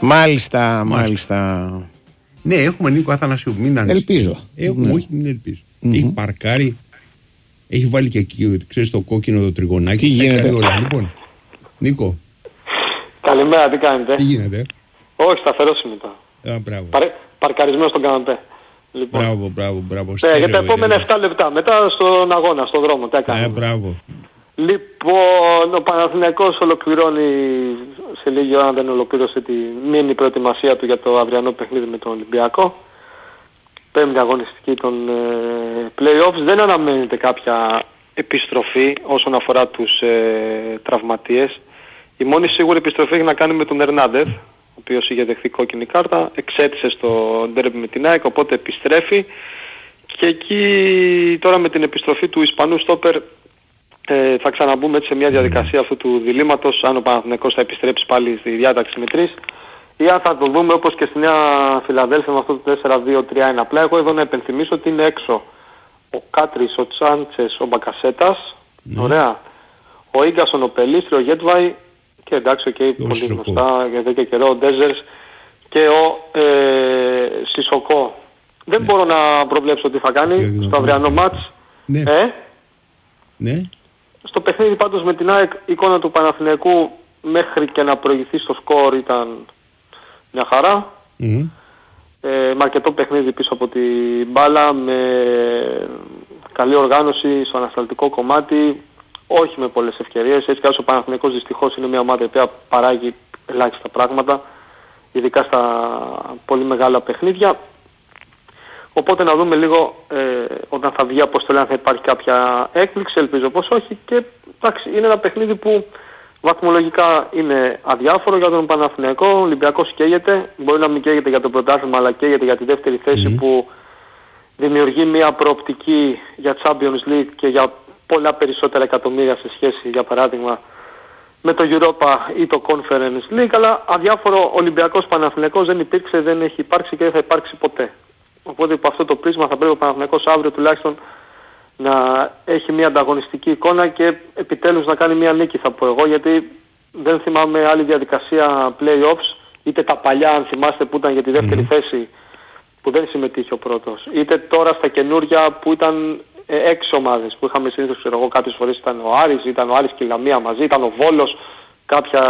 Μάλιστα. Ναι, έχουμε Νίκο Αθανασίου. Ελπίζω. Όχι, μην ελπίζω. Έχει παρκάρει. Έχει βάλει και εκεί, ξέρεις, το κόκκινο το τριγωνάκι. Τι γίνεται? Λοιπόν, Νίκο. Καλημέρα, τι κάνετε? Τι γίνεται? Όχι, σταθερός είμαι τώρα. Μπράβο. Παρκαρισμένο στον καναπέ. Λοιπόν. Μπράβο. Για τα επόμενα 7 λεπτά. Μετά στον αγώνα, στον δρόμο. Τι κάνουμε? Μπράβο. Λοιπόν, ο Παναθηναϊκός ολοκληρώνει σε λίγη ώρα, αν δεν ολοκλήρωσε τη μήνυ προετοιμασία του για το αυριανό παιχνίδι με τον Ολυμπιακό. Πέμπτη αγωνιστική των play-offs. Δεν αναμένεται κάποια επιστροφή όσον αφορά τους τραυματίες. Η μόνη σίγουρη επιστροφή έχει να κάνει με τον Ερνάντεφ, ο οποίος είχε δεχθεί κόκκινη κάρτα, εξέτησε στο ντέρμπι με την ΑΕΚ, οπότε επιστρέφει. Και εκεί τώρα με την επιστροφή του Ισπανού στόπερ θα ξαναμπούμε έτσι σε μια διαδικασία αυτού του διλήμματος, αν ο Παναθηναϊκός θα επιστρέψει πάλι στη διάταξη με 3 ή αν θα το δούμε όπως και στη Νέα Φιλαδέλφια με αυτό το 4-2-3-1. Απλά εγώ εδώ να επενθυμίσω ότι είναι έξω ο Κάτρις, ο Τσάντσες, ο Μπακασέτας, ωραία, ο Ίγκασον, ο Πελίστρη, ο Γέτβαϊ και εντάξει, πολύ γνωστά για εδώ και καιρό, ο Ντέζερς και ο Σισοκό. Δεν μπορώ να προβλέψω τι θα κάνει στο αυριανό μάτς. Ναι. Στο παιχνίδι πάντως με την ΑΕΚ, η εικόνα του Παναθηναϊκού μέχρι και να προηγηθεί στο σκορ ήταν μια χαρά. Με αρκετό παιχνίδι πίσω από την μπάλα, με καλή οργάνωση στο ανασταλτικό κομμάτι, όχι με πολλές ευκαιρίες. Έτσι κι ο Παναθηναϊκός δυστυχώς είναι μια ομάδα που παράγει ελάχιστα πράγματα, ειδικά στα πολύ μεγάλα παιχνίδια. Οπότε να δούμε λίγο όταν θα βγει αποστολή αν θα υπάρχει κάποια έκπληξη, ελπίζω πως όχι. Και εντάξει, είναι ένα παιχνίδι που βαθμολογικά είναι αδιάφορο για τον Παναθηναϊκό. Ο Ολυμπιακός καίγεται, μπορεί να μην καίγεται για το πρωτάθλημα, αλλά καίγεται για τη δεύτερη θέση που δημιουργεί μια προοπτική για Champions League και για πολλά περισσότερα εκατομμύρια σε σχέση, για παράδειγμα, με το Europa ή το Conference League. Αλλά αδιάφορο Ολυμπιακός Παναθηναϊκός δεν υπήρξε, δεν έχει υπάρξει και δεν θα υπάρξει ποτέ. Οπότε από αυτό το πρίσμα θα πρέπει ο Παναθηναϊκός αύριο τουλάχιστον να έχει μια ανταγωνιστική εικόνα και επιτέλους να κάνει μια νίκη, θα πω εγώ, γιατί δεν θυμάμαι άλλη διαδικασία play-offs, είτε τα παλιά αν θυμάστε που ήταν για τη δεύτερη θέση που δεν συμμετείχε ο πρώτος, είτε τώρα στα καινούρια που ήταν 6 ομάδες που είχαμε συνήθως, ξέρω εγώ, κάποιες φορές ήταν ο Άρης, ήταν ο Άρης και η Λαμία μαζί, ήταν ο Βόλος, κάποια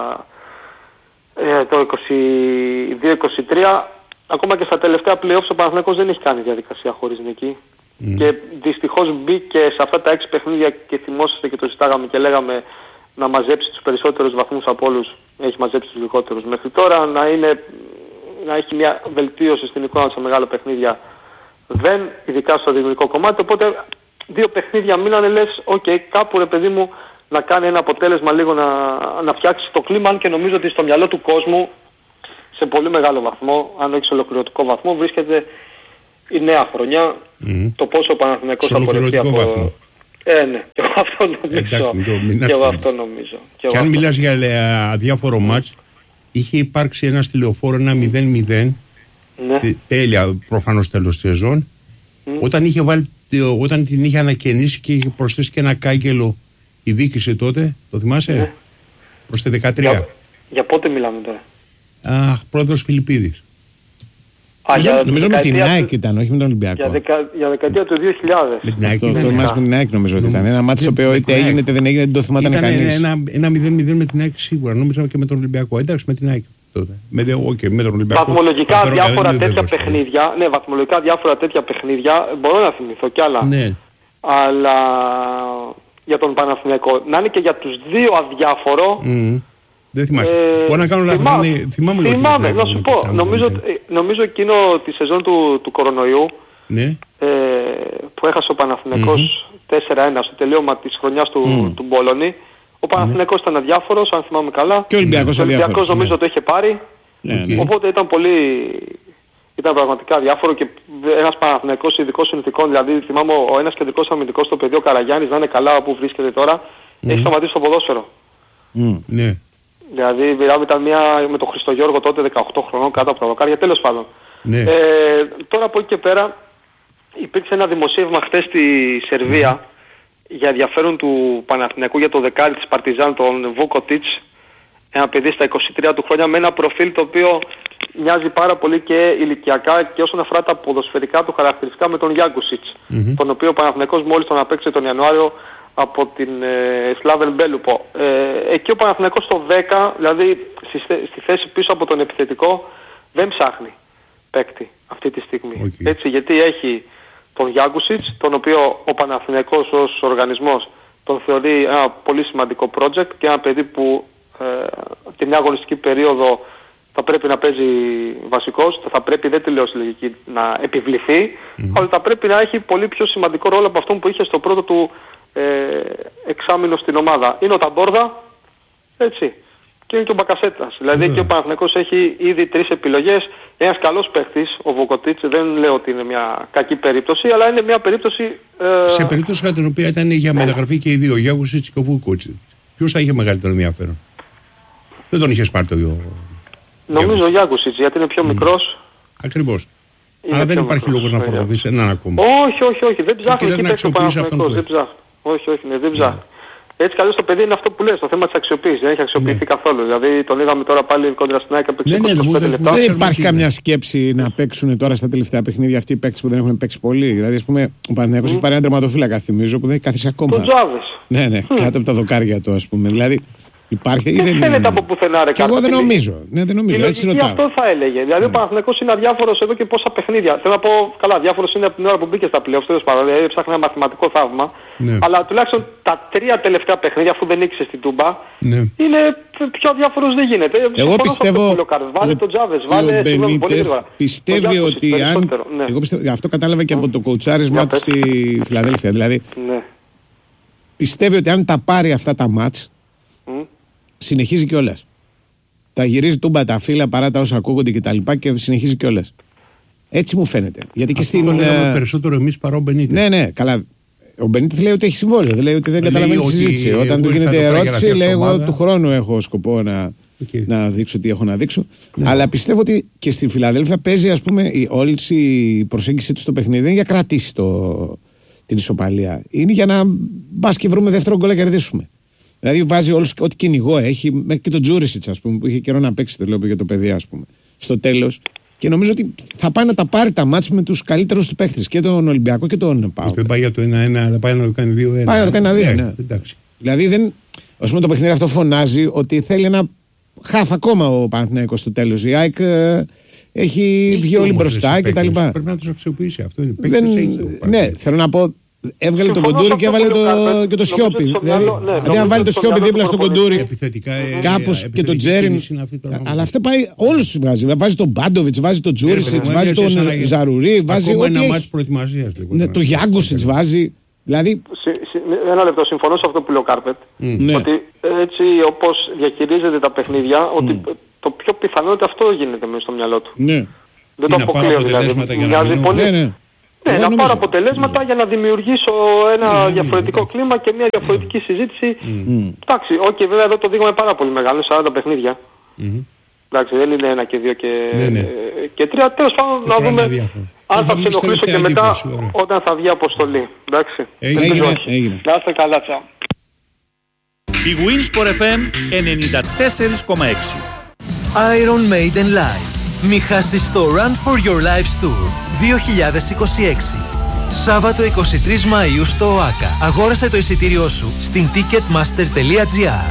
το 22-23. Ακόμα και στα τελευταία play-offs ο Παναθηναϊκός δεν έχει κάνει διαδικασία χωρίς νίκη. Και δυστυχώς μπήκε σε αυτά τα 6 παιχνίδια και θυμόσαστε και το ζητάγαμε και λέγαμε να μαζέψει τους περισσότερους βαθμούς από όλους. Έχει μαζέψει τους λιγότερους μέχρι τώρα. Να έχει μια βελτίωση στην εικόνα σε μεγάλα παιχνίδια δεν, ειδικά στο δημιουργικό κομμάτι. Οπότε 2 παιχνίδια μείνανε, λες, κάπου ρε παιδί μου να κάνει ένα αποτέλεσμα λίγο να φτιάξει το κλίμα, αν και νομίζω ότι στο μυαλό του κόσμου σε πολύ μεγάλο βαθμό, αν όχι σε ολοκληρωτικό βαθμό, βρίσκεται η νέα χρονιά, το πόσο ο Παναθηναϊκός θα πορευτεί από... ναι, και εγώ αυτό νομίζω. Και αν μιλάς για αδιάφορο μάτς, είχε υπάρξει ένα στη Λεωφόρο, ένα 0-0, τέλεια προφανώς τέλος της σεζόν, όταν την είχε ανακαινήσει και είχε προσθέσει και ένα κάγκελο η διοίκηση τότε, το θυμάσαι, προς τη 13. Για πότε μιλάμε τώρα? Πρόεδρος Φιλιππίδης. Νομίζω με την ΑΕΚ ήταν, όχι με τον Ολυμπιακό. Για δεκαετία του 2000. Με την ΑΕΚ νομίζω ότι ήταν. Ένα μάτι το οποίο είτε έγινε είτε δεν έγινε, δεν το θυμάταν κανείς. Ένα 0-0 με την ΑΕΚ σίγουρα. Νόμιζα και με τον Ολυμπιακό. Εντάξει, με την ΑΕΚ τότε. Με τον Ολυμπιακό. Βαθμολογικά διάφορα τέτοια παιχνίδια. Ναι, βαθμολογικά διάφορα τέτοια παιχνίδια. Μπορώ να θυμηθώ κι άλλα. Αλλά για τον Παναθηναϊκό να είναι και για τους δύο αδιάφορο. Δεν θυμάσαι. Μπορεί να κάνω λάθος. Θυμάμαι, να σου πω. Νομίζω εκείνο τη σεζόν του κορονοϊού που έχασε ο Παναθηναϊκός 4-1 στο τελείωμα της χρονιάς του Μπόλωνη. Ο Παναθηναϊκός ήταν αδιάφορος, αν θυμάμαι καλά. Και ο Ολυμπιακός νομίζω το είχε πάρει. Οπότε ήταν πραγματικά αδιάφορο και ένας Παναθηναϊκός ειδικός συνθηκών. Δηλαδή θυμάμαι ο ένας κεντρικός αμυντικός στο πεδίο Καραγιάννης να είναι καλά που βρίσκεται τώρα. Έχει σταματήσει το ποδόσφαιρο. Ναι. Δηλαδή ήταν με τον Χριστογιώργο τότε 18 χρονών κάτω από τα δοκάρια, τέλος πάντων. Τώρα από εκεί και πέρα υπήρξε ένα δημοσίευμα χθες στη Σερβία για ενδιαφέρον του Παναθηναϊκού για το δεκάρι της Παρτιζάν, τον Βούκοτιτς, ένα παιδί στα 23 του χρόνια με ένα προφίλ το οποίο μοιάζει πάρα πολύ και ηλικιακά και όσον αφορά τα ποδοσφαιρικά του χαρακτηριστικά με τον Γιάνκουσιτς, τον οποίο ο Παναθηναϊκός μόλις τον απέκτησε τον Ιανουάριο από την Σλάβεν Μπέλουπο. Εκεί ο Παναθηναϊκός στο 10, δηλαδή στη θέση πίσω από τον επιθετικό, δεν ψάχνει παίκτη αυτή τη στιγμή. Έτσι, γιατί έχει τον Γιάνκουσιτς, τον οποίο ο Παναθηναϊκός ως οργανισμός τον θεωρεί ένα πολύ σημαντικό project και ένα παιδί που την μια αγωνιστική περίοδο θα πρέπει να παίζει βασικός, θα πρέπει, δεν τη λέω στη λογική, να επιβληθεί, αλλά θα πρέπει να έχει πολύ πιο σημαντικό ρόλο από αυτόν που είχε στο πρώτο του εξάμηνο στην ομάδα. Είναι ο Ταμπόρδα, έτσι, και είναι και ο Μπακασέτας. Δηλαδή και ο Παναθηναϊκός έχει ήδη 3 επιλογές. Ένας καλός παίχτης, ο Βουκοτίτς, δεν λέω ότι είναι μια κακή περίπτωση, αλλά είναι μια περίπτωση... Σε περίπτωση κατά την οποία ήταν για μεταγραφή και οι δύο, ο Γιάνκουσιτς και ο Βουκοτίτς. Ποιος θα είχε μεγαλύτερο ενδιαφέρον? Δεν τον είχε πάρει το γιο. Νομίζω ο Γιάνκουσιτς, γιατί είναι πιο μικρός. Ακριβώς. Αλλά δεν υπάρχει λόγος να φορτωθείς έναν ακόμα. Όχι, δεν ψάχνει εκεί παίξει ο Παναθηναϊκός. Δεν ψάχνει. Όχι, δεν ψάχνει. Έτσι καλώς το παιδί είναι αυτό που λες, το θέμα της αξιοποίησης. Δεν έχει αξιοποιηθεί καθόλου. Δηλαδή τον είδαμε τώρα πάλι κόντρα στην ΑΕΚ παίξει 25 λεπτά. Δεν υπάρχει καμιά σκέψη να παίξουν τώρα στα τελευταία παιχνίδια αυτοί οι παίκτες που δεν έχουν παίξει πολύ. Δηλαδή, ας πούμε, ο Παναθηναϊκός έχει πάρει ένα τερματοφύλακα, θυμίζω, που δεν έχει καθίσει ακόμα. Τον Τζάβες. Ναι, κάτω από τα δοκάρια του, ας πούμε. Δηλαδή, υπάρχει. Δεν φαίνεται από πουθενά, ρε. Και εγώ δεν νομίζω. Έτσι ρωτάω. Αυτό θα έλεγε. Δηλαδή ο Παναθηναϊκός είναι αδιάφορος εδώ και πόσα παιχνίδια. Θέλω να πω, καλά, αδιάφορος είναι από την ώρα που μπήκε στα πλέον. Τέλος πάντων, δηλαδή ψάχνει ένα μαθηματικό θαύμα. Ναι. Αλλά τουλάχιστον τα 3 τελευταία παιχνίδια, αφού δεν νίκησε στην Τούμπα, είναι πιο αδιάφορος δεν γίνεται. Εγώ πιστεύω. Βάλε τον Τζάβες, βάλε πιστεύει ότι αν. Εγώ πιστεύω, αυτό κατάλαβα και από το κοουτσάρισμα του στη Φιλαδέλφια. Δηλαδή πιστεύει ότι αν τα πάρει αυτά τα μάτς. Συνεχίζει κιόλας. Τα γυρίζει Τούμπα τα φύλλα παρά τα όσα ακούγονται και τα λοιπά και συνεχίζει κιόλας. Έτσι μου φαίνεται. Γιατί και αυτό το λέγαμε περισσότερο εμείς παρά ο Μπενίτες. Ναι, καλά. Ο Μπενίτες λέει ότι έχει συμβόλαιο. Δεν λέει ότι δεν καταλαβαίνει τη συζήτηση. Όταν του γίνεται ερώτηση, λέει: εγώ του χρόνου έχω σκοπό να δείξω τι έχω να δείξω. Ναι. Αλλά πιστεύω ότι και στη Φιλαδέλφια παίζει, ας πούμε, όλη η προσέγγιση του στο παιχνίδι δεν είναι για κρατήσει την ισοπαλία. Είναι για να μπας και βρούμε δεύτερο γκολ να κερδίσουμε. Δηλαδή βάζει όλους ό,τι κυνηγό έχει, μέχρι και τον Τζούρισιτς, ας πούμε, που είχε καιρό να παίξει, το λέω για το παιδί, ας πούμε, στο τέλος. Και νομίζω ότι θα πάει να τα πάρει τα μάτς με τους καλύτερους του παίχτες, και τον Ολυμπιακό και τον ΠΑΟΚ. Δεν πάει για το 1-1, αλλά πάει να το κάνει 2-1. Πάει να το κάνει 2-1. Ναι. Δηλαδή δεν. Ας πούμε, το παιχνίδι αυτό φωνάζει ότι θέλει ένα χαφ ακόμα ο Παναθηναϊκός στο τέλος. Η ΑΕΚ έχει βγει όλοι μπροστά κτλ. Πρέπει να τους αξιοποιήσει αυτό. Ναι, θέλω να πω. Έβγαλε τον Κοντούρι και έβαλε και το Σιόπι. Δηλαδή, αντί να βάλει το Σιόπι δίπλα στον Κοντούρι, κάπως και τον Τζέριν. Αλλά αυτό πάει, όλους τους βγάζει. Βάζει τον Μπάντοβιτς, βάζει τον Τζούρισιτς, βάζει τον Ζαρουρί, βάζει ό,τι έχει. Το Γιάνκουσιτς βάζει. Δηλαδή. Ένα λεπτό, συμφωνώ σε αυτό που λέει ο Κάρπετ. Ότι έτσι όπως διαχειρίζεται τα παιχνίδια, ότι το πιο πιθανό είναι ότι αυτό γίνεται μέσα στο μυαλό του. Δεν το αποκλείω δηλαδή. Μοιάζει πολύ. Ναι, να πάρω αποτελέσματα για να δημιουργήσω ένα διαφορετικό κλίμα και μια διαφορετική συζήτηση. Εντάξει, βέβαια εδώ το δείγμα είναι πάρα πολύ μεγάλο, 40 παιχνίδια. Εντάξει, δεν είναι 1 και 2 και 3. Τέλος πάντων να δούμε αν θα ξενοχλήσω και μετά όταν θα βγει αποστολή. Εντάξει. Έγινε. Να είστε καλά, τσάου. Η Winsport FM 94,6. Iron Maiden Live. Μη χάσεις το Run for Your Lives Tour 2026. Σάββατο 23 Μαΐου στο ΟΑΚΑ. Αγόρασε το εισιτήριό σου στην ticketmaster.gr.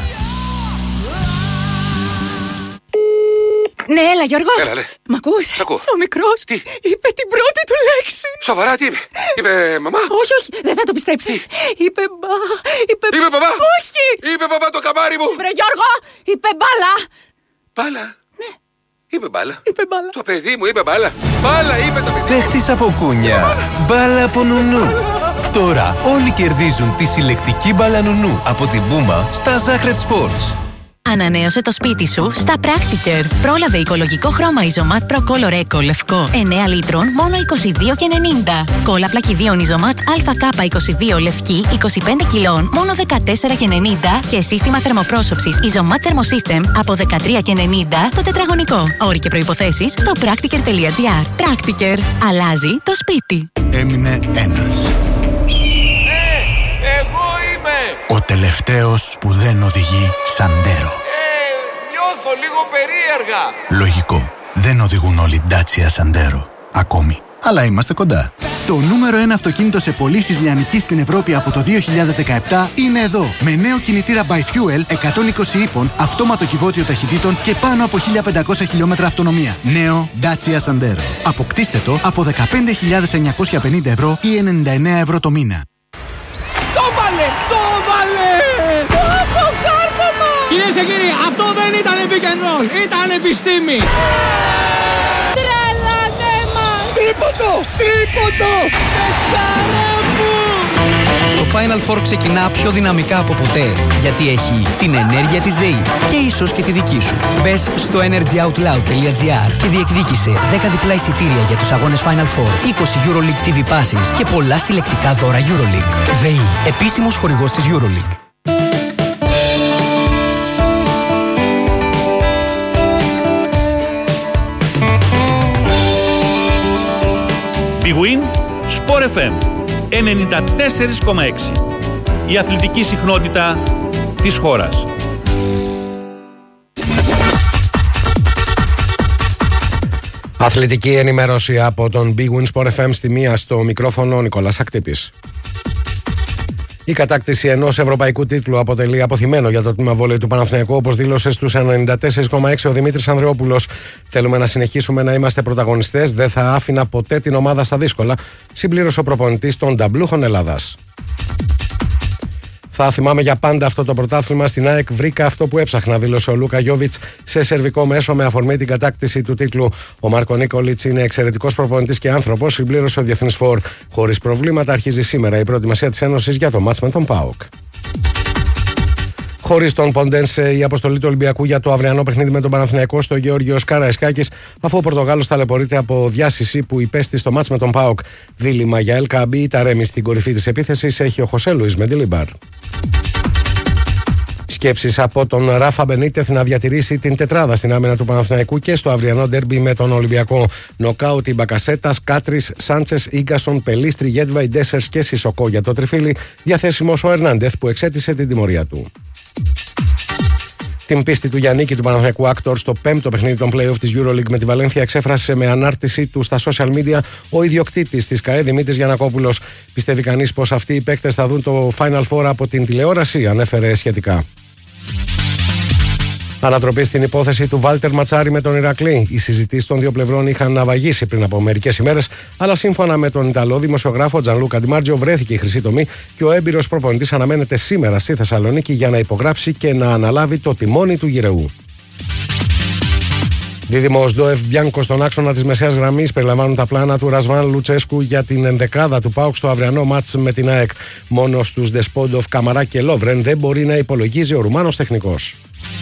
Ναι, έλα Γιώργο. Έλα, λέ. Μ' ακούς? Σ' ακούω. Ο μικρός είπε την πρώτη του λέξη. Σοβαρά, τι είπε? Είπε μαμά? Όχι, δεν θα το πιστέψεις. Είπε μπαμπά? Όχι. Είπε μπαμπά το καμάρι μου. Βρε Γιώργο, είπε μπάλα. Μπάλα? Ναι. Είπε μπάλα. Είπε μπάλα. Το παιδί μου είπε μπάλα. Μπάλα είπε το παιδί. Παίχτης από κούνια. Μπάλα από νουνού. Τώρα όλοι κερδίζουν τη συλλεκτική μπάλα νουνού από την Puma στα Zahret Sports. Ανανέωσε το σπίτι σου στα Practiker. Πρόλαβε οικολογικό χρώμα Isomat Pro Color Eco λευκό 9 λίτρων μόνο 22,90. Κόλλα πλακιδίων Isomat ΑΚ22 λευκή 25 κιλών μόνο 14,90. Και σύστημα θερμοπρόσωψης Isomat Thermosystem από 13,90 το τετραγωνικό. Όροι και προϋποθέσεις στο practiker.gr. Practiker. Αλλάζει το σπίτι. Έμεινε ένας. Εγώ είμαι! Ο τελευταίος που δεν οδηγεί Σαντέρο. νιώθω λίγο περίεργα. Λογικό. Δεν οδηγούν όλοι Dacia Sandero. Ακόμη. Αλλά είμαστε κοντά. Το νούμερο 1 αυτοκίνητο σε πωλήσεις λιανικής στην Ευρώπη από το 2017 είναι εδώ. Με νέο κινητήρα by Fuel 120 ύπων, αυτόματο κυβότιο ταχυτήτων και πάνω από 1500 χιλιόμετρα αυτονομία. Νέο Dacia Sandero. Αποκτήστε το από 15.950 ευρώ ή 99 ευρώ το μήνα. Το βάλε! Το βάλε! Το κάρφωμα! Κυρίες και κύριοι, αυτό δεν ήταν pick and roll, ήταν επιστήμη! Τρελάνε μας! Τρίποντο! Πεσκαρά μου! Το Final Four ξεκινά πιο δυναμικά από ποτέ, γιατί έχει την ενέργεια της ΔΕΗ και ίσως και τη δική σου. Μπες στο energyoutloud.gr και διεκδίκησε 10 διπλά εισιτήρια για τους αγώνες Final Four, 20 EuroLeague TV Passes και πολλά συλλεκτικά δώρα EuroLeague. ΔΕΗ, επίσημος χορηγός της EuroLeague. Big Win, Sport FM 94,6. Η αθλητική συχνότητα της χώρας. Αθλητική ενημέρωση από τον Big Win Sport FM στη μία, στο μικρόφωνο Νικόλας Ακτύπης. Η κατάκτηση ενός ευρωπαϊκού τίτλου αποτελεί αποθυμένο για το τμήμα βόλεϊ του Παναθηναϊκού, όπως δήλωσε στους 94,6 ο Δημήτρης Ανδρεόπουλος. Θέλουμε να συνεχίσουμε να είμαστε πρωταγωνιστές, δεν θα άφηνα ποτέ την ομάδα στα δύσκολα, συμπλήρωσε ο προπονητής των Ταμπλούχων Ελλάδας. Θα θυμάμαι για πάντα αυτό το πρωτάθλημα. Στην ΑΕΚ βρήκα αυτό που έψαχνα, δήλωσε ο Λούκα Γιόβιτς σε σερβικό μέσο με αφορμή την κατάκτηση του τίτλου. Ο Μάρκο Νίκολιτς είναι εξαιρετικός προπονητής και άνθρωπος, συμπλήρωσε ο Διεθνής Φορ. Χωρίς προβλήματα αρχίζει σήμερα η προετοιμασία της Ένωσης για το μάτς με τον ΠΑΟΚ. Χωρίς τον Ποντένσε, η αποστολή του Ολυμπιακού για το αυριανό παιχνίδι με τον Παναθηναϊκό στο Γεώργιος Καραϊσκάκης, αφού ο Πορτογάλος ταλαιπωρείται από διάσηση που υπέστη στο μάτς με τον ΠΑΟΚ. Δίλημμα για El Kaabi, τα Ρέμι στην κορυφή της επίθεσης έχει ο Χωσέ Λουίς Μεντιλιμπάρ. Σκέψεις από τον Ράφα Μπενίτεθ να διατηρήσει την τετράδα στην άμυνα του Παναθηναϊκού και στο αυριανό ντέρμπι με τον Ολυμπιακό. Νοκάουτ οι Μπακασέτας, Κάτρις, Σάντσες, Ίγκασον, Πελίστρι, Γέτβαϊ, Ντέσσερς και Σισοκό για το τριφύλι. Διαθέσιμος ο Ερνάντεθ που εξέτησε την τιμωρία του. Την πίστη του Γιαννίκη του Παναθηναϊκού Άκτορ στο 5ο παιχνίδι των play-off της EuroLeague με τη Βαλένθια εξέφρασε με ανάρτησή του στα social media ο ιδιοκτήτης της ΚΑΕ Δημήτρης Γιαννακόπουλος. Πιστεύει κανείς πως αυτοί οι παίκτες θα δουν το Final Four από την τηλεόραση, ανέφερε σχετικά. Ανατροπή στην υπόθεση του Βάλτερ Ματσάρη με τον Ηρακλή. Οι συζητήσεις των δύο πλευρών είχαν ναυαγίσει πριν από μερικές ημέρες, αλλά σύμφωνα με τον Ιταλό δημοσιογράφο Τζανλούκα Ντιμάρτζιο βρέθηκε η χρυσή τομή και ο έμπειρος προπονητής αναμένεται σήμερα στη Θεσσαλονίκη για να υπογράψει και να αναλάβει το τιμόνι του γυρεού. Δίδυμος Ντόεφ Μπιάνκο στον άξονα της μεσαίας γραμμής περιλαμβάνουν τα πλάνα του Ρασβάν Λουτσέσκου για την ενδεκάδα του ΠΑΟΚ στο αυριανό μάτς με την ΑΕΚ. Μόνο στους Δεσπόντοφ, Καμαρά και Λόβρεν δεν μπορεί να υπολογίζει ο Ρουμάνος τεχνικός.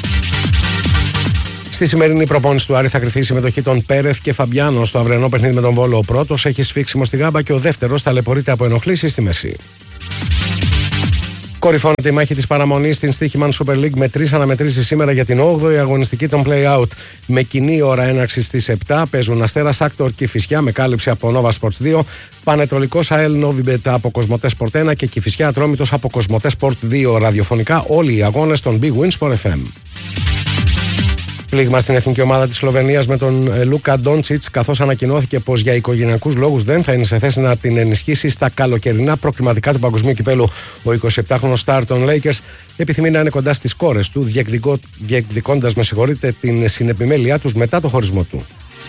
Στη σημερινή προπόνηση του Άρη θα κρυθεί η συμμετοχή των Πέρεθ και Φαμπιάνο στο αυριανό παιχνίδι με τον Βόλο. Ο πρώτος έχει σφίξιμο στη γάμπα και ο δεύτερος ταλαιπωρείται από ενοχλήσεις στη μέση. Κορυφώνεται η μάχη της παραμονής στην Στοίχημαν Super League με 3 αναμετρήσεις σήμερα για την 8η αγωνιστική των play-out. Με κοινή ώρα έναρξης στις 7 παίζουν Αστέρας Άκτορ Κηφισιά με κάλυψη από Nova Sports 2, Πανετολικός ΑΕΛ Νόβιμπετ από Κοσμοτέ Sport 1 και Κηφισιά Ατρόμητος από Κοσμοτέ Sport 2. Ραδιοφωνικά όλοι οι αγώνες των Big Win Sport FM. Πλήγμα στην εθνική ομάδα της Σλοβενίας με τον Λούκα Ντόντσιτς, καθώς ανακοινώθηκε πως για οικογενειακούς λόγους δεν θα είναι σε θέση να την ενισχύσει στα καλοκαιρινά προκριματικά του Παγκοσμίου Κυπέλου. Ο 27χρονος στάρ των Lakers επιθυμεί να είναι κοντά στις κόρες του, διεκδικώντας την συνεπιμέλειά τους μετά το χωρισμό του.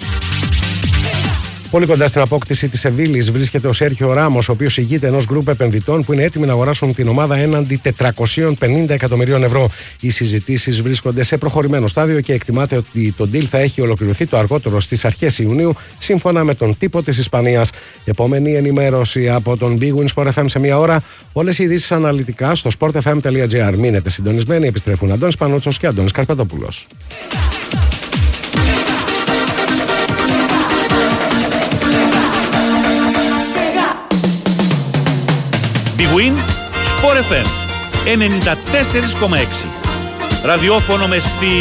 Πολύ κοντά στην απόκτηση της Σεβίλης βρίσκεται ο Σέρχιο Ράμος, ο οποίος ηγείται ενός γκρουπ επενδυτών που είναι έτοιμοι να αγοράσουν την ομάδα έναντι 450 εκατομμυρίων ευρώ. Οι συζητήσεις βρίσκονται σε προχωρημένο στάδιο και εκτιμάται ότι το deal θα έχει ολοκληρωθεί το αργότερο στις αρχές Ιουνίου, σύμφωνα με τον τύπο της Ισπανίας. Επόμενη ενημέρωση από τον Big Win Sport FM σε μία ώρα. Όλες οι ειδήσεις αναλυτικά στο sportfm.gr. Μείνετε συντονισμένοι, επιστρέφουν Αντώνης Πανούτσος και Αντώνης Καρπετόπουλος. Big Win, Sport FM 94,6. Ραδιόφωνο με στυλ